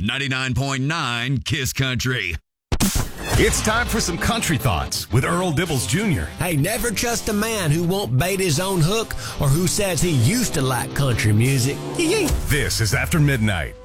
99.9 Kiss Country. It's time for some country thoughts with Earl Dibbles Jr. Hey, never trust a man who won't bait his own hook or who says he used to like country music. This is After Midnight.